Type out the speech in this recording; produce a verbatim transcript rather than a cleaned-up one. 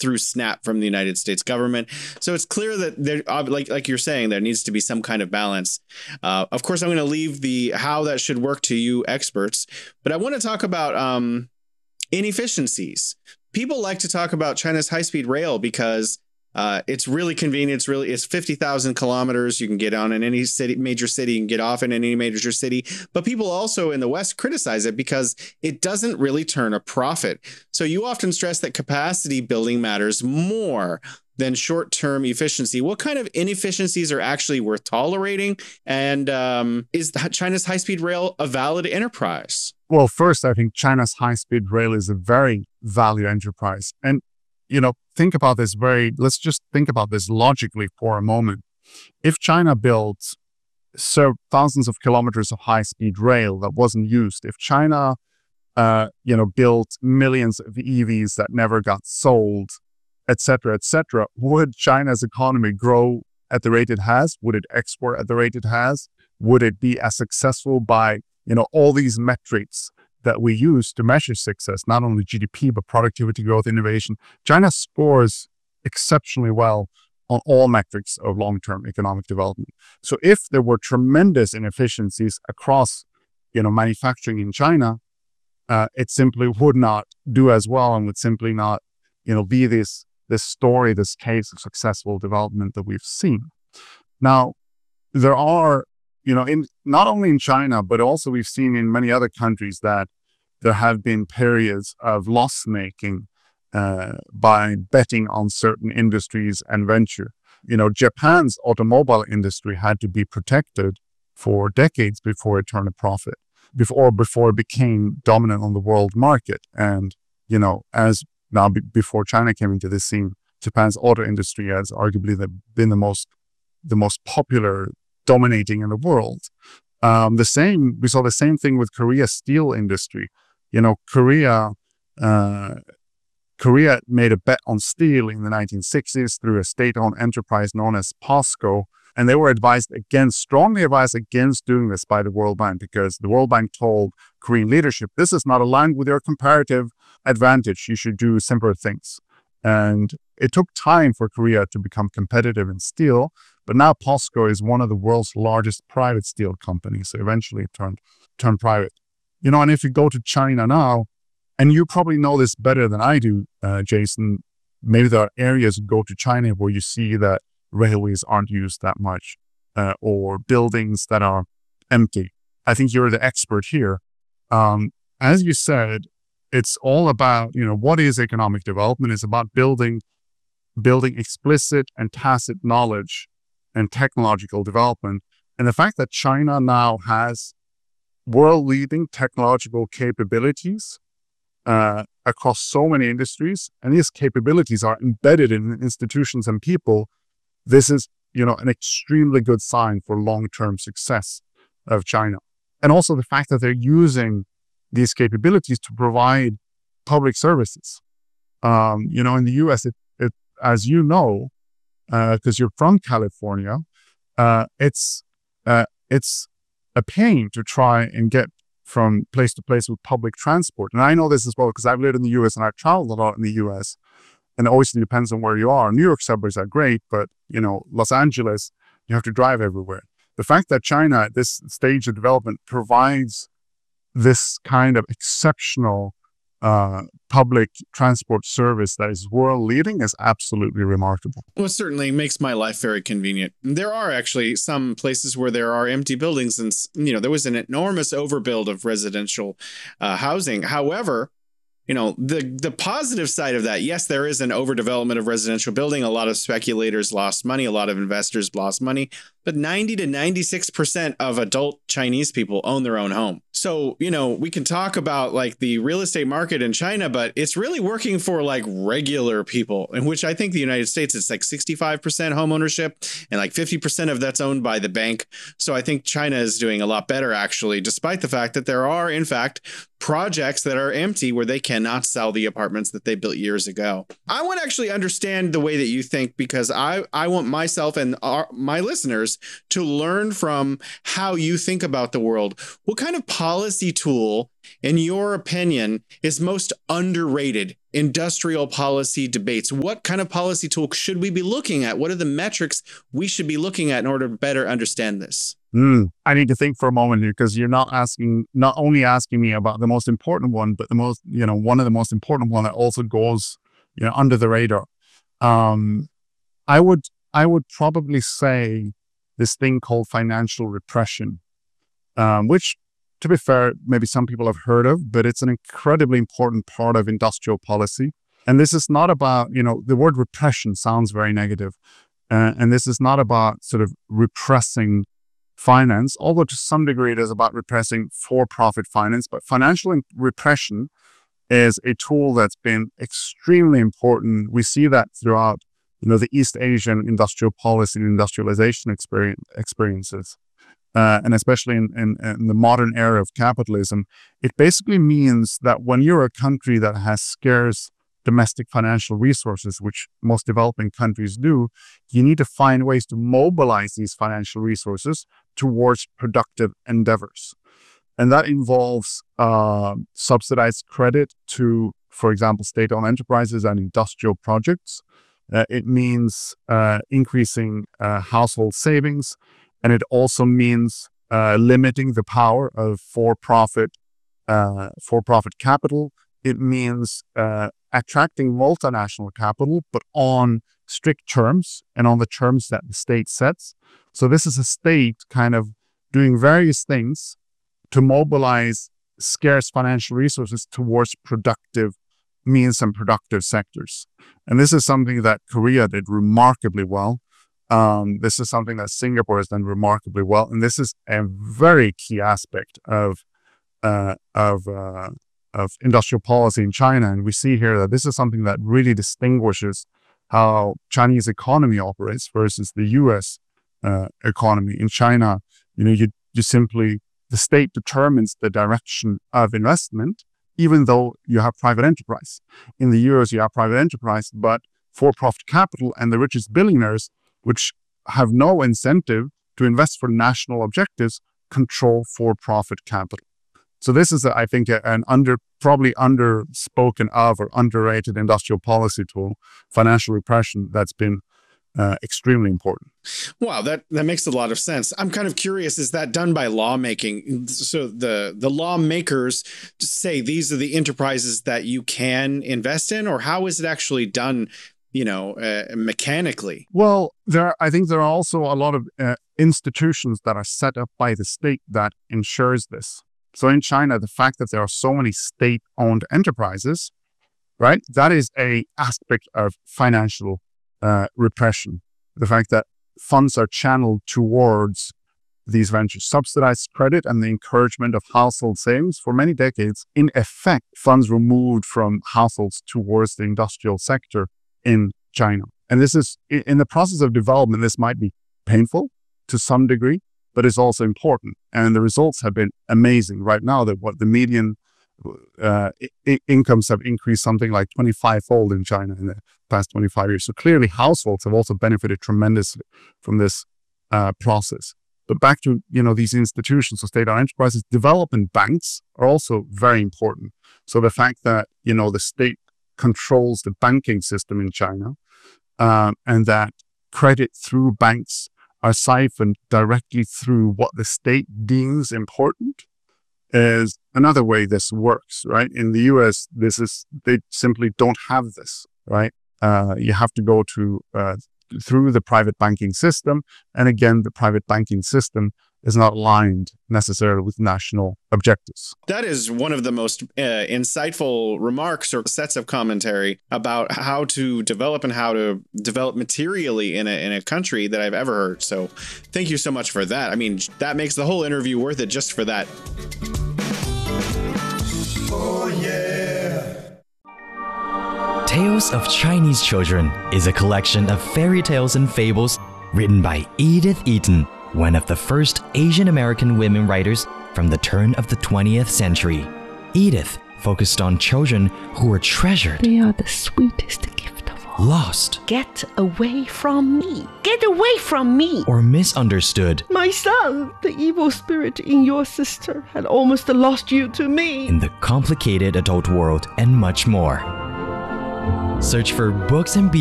through SNAP from the United States government. So it's clear that there, like like you're saying, there needs to be some kind of balance. Uh, of course, I'm going to leave the how that should work to you experts, but I want to talk about um, inefficiencies. People like to talk about China's high-speed rail because Uh, it's really convenient. It's really it's fifty thousand kilometers. You can get on in any city, major city, and get off in any major city. But people also in the West criticize it because it doesn't really turn a profit. So you often stress that capacity building matters more than short-term efficiency. What kind of inefficiencies are actually worth tolerating? And um, is China's high-speed rail a valid enterprise? Well, first, I think China's high-speed rail is a very valid enterprise. And you know, think about this very, let's just think about this logically for a moment. If China built so thousands of kilometers of high-speed rail that wasn't used, if China, uh, you know, built millions of E Vs that never got sold, et cetera, et cetera, would China's economy grow at the rate it has? Would it export at the rate it has? Would it be as successful by, you know, all these metrics that we use to measure success, not only G D P, but productivity, growth, innovation? China scores exceptionally well on all metrics of long-term economic development. So if there were tremendous inefficiencies across, you know, manufacturing in China, uh, it simply would not do as well and would simply not, you know, be this, this story, this case of successful development that we've seen. Now, there are You know, in not only in China, but also we've seen in many other countries that there have been periods of loss making uh, by betting on certain industries and venture. You know, Japan's automobile industry had to be protected for decades before it turned a profit, before before it became dominant on the world market. And you know, as now b- before China came into the scene, Japan's auto industry has arguably the, been the most the most popular, dominating in the world. Um, the same, we saw the same thing with Korea's steel industry. You know, Korea, uh, Korea made a bet on steel in the nineteen sixties through a state-owned enterprise known as POSCO, and they were advised against, strongly advised against doing this by the World Bank because the World Bank told Korean leadership, this is not aligned with your comparative advantage. You should do simpler things. And it took time for Korea to become competitive in steel, but now POSCO is one of the world's largest private steel companies. So eventually it turned, turned private. You know, and if you go to China now, and you probably know this better than I do, uh, Jason, maybe there are areas you go to China where you see that railways aren't used that much, uh, or buildings that are empty. I think you're the expert here. Um, as you said, it's all about, you know, what is economic development? It's about building, building explicit and tacit knowledge and technological development. And the fact that China now has world-leading technological capabilities uh, across so many industries, and these capabilities are embedded in institutions and people, this is, you know, an extremely good sign for long-term success of China. And also the fact that they're using these capabilities to provide public services. Um, you know, in the U S, it, it as you know, because uh, you're from California, uh, it's uh, it's a pain to try and get from place to place with public transport. And I know this as well because I've lived in the U S and I've traveled a lot in the U S. And it obviously depends on where you are. New York subways are great, but you know, Los Angeles, you have to drive everywhere. The fact that China at this stage of development provides this kind of exceptional uh, public transport service that is world leading is absolutely remarkable. Well, it certainly makes my life very convenient. There are actually some places where there are empty buildings and, you know, there was an enormous overbuild of residential uh, housing. However, you know, the the positive side of that, yes, there is an overdevelopment of residential building. A lot of speculators lost money. A lot of investors lost money. But ninety to ninety-six percent of adult Chinese people own their own home. So, you know, we can talk about like the real estate market in China, but it's really working for like regular people, in which I think the United States, it's like sixty-five percent home ownership and like fifty percent of that's owned by the bank. So I think China is doing a lot better, actually, despite the fact that there are, in fact, projects that are empty where they cannot sell the apartments that they built years ago. I want to actually understand the way that you think, because I, I want myself and our, my listeners to learn from how you think about the world. What kind of policy tool, in your opinion, is most underrated industrial policy debates? What kind of policy tool should we be looking at? What are the metrics we should be looking at in order to better understand this? Mm, I need to think for a moment here, because you're not asking, not only asking me about the most important one, but the most, you know, one of the most important one that also goes, you know, under the radar. Um, I would, I would probably say this thing called financial repression, um, which, to be fair, maybe some people have heard of, but it's an incredibly important part of industrial policy. And this is not about, you know, the word repression sounds very negative. Uh, and this is not about sort of repressing finance, although to some degree it is about repressing for-profit finance. But financial repression is a tool that's been extremely important. We see that throughout, you know, the East Asian industrial policy and industrialization experience, experiences. Uh, and especially in, in, in the modern era of capitalism, it basically means that when you're a country that has scarce domestic financial resources, which most developing countries do, you need to find ways to mobilize these financial resources towards productive endeavors. And that involves uh, subsidized credit to, for example, state-owned enterprises and industrial projects. Uh, it means uh, increasing uh, household savings. And it also means uh, limiting the power of for-profit uh, for-profit capital. It means uh, attracting multinational capital, but on strict terms and on the terms that the state sets. So this is a state kind of doing various things to mobilize scarce financial resources towards productive means and productive sectors. And this is something that Korea did remarkably well. Um, this is something that Singapore has done remarkably well, and this is a very key aspect of uh, of uh, of industrial policy in China. And we see here that this is something that really distinguishes how Chinese economy operates versus the U S uh, economy. In China, you know, you you simply the state determines the direction of investment, even though you have private enterprise. In the U S, you have private enterprise, but for-profit capital and the richest billionaires, which have no incentive to invest for national objectives, control for-profit capital. So this is, a, I think, a, an under probably underspoken of or underrated industrial policy tool, financial repression, that's been uh, extremely important. Wow, that, that makes a lot of sense. I'm kind of curious, is that done by lawmaking? So the, the lawmakers say these are the enterprises that you can invest in, or how is it actually done, you know, uh, mechanically? Well, there are, I think there are also a lot of uh, institutions that are set up by the state that ensures this. So in China, the fact that there are so many state-owned enterprises, right, that is a aspect of financial uh, repression. The fact that funds are channeled towards these ventures, subsidized credit and the encouragement of household savings for many decades. In effect, funds were moved from households towards the industrial sector in China. And this is, in the process of development, this might be painful to some degree, but it's also important. And the results have been amazing. Right now, that what the median uh, I- incomes have increased something like twenty-five fold in China in the past twenty-five years. So clearly households have also benefited tremendously from this uh, process. But back to, you know, these institutions, so state-owned enterprises, development banks are also very important. So the fact that, you know, the state controls the banking system in China, um, and that credit through banks are siphoned directly through what the state deems important, is another way this works, right? In the U S, this is, they simply don't have this, right? Uh, you have to go to uh, through the private banking system. And again, the private banking system is not aligned necessarily with national objectives. That is one of the most uh, insightful remarks or sets of commentary about how to develop and how to develop materially in a, in a country that I've ever heard. So thank you so much for that. I mean, that makes the whole interview worth it just for that. Oh, yeah. Tales of Chinese Children is a collection of fairy tales and fables written by Edith Eaton, one of the first Asian American women writers from the turn of the twentieth century. Edith focused on children who were treasured. They are the sweetest gift of all. Lost. Get away from me! Get away from me! Or misunderstood. My son, the evil spirit in your sister had almost lost you to me. In the complicated adult world and much more. Search for Books and